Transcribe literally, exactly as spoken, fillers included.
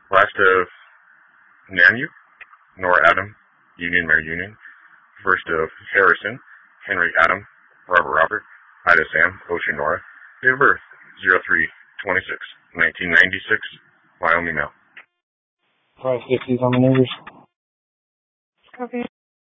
Last of Nanu, Nora Adam, Union Mary Union. First of Harrison, Henry Adam, Robert Robert, Ida Sam, Ocean Nora. Date of birth, zero three twenty-six nineteen ninety-six, Wyoming Male. Five fifties on the neighbors. Copy.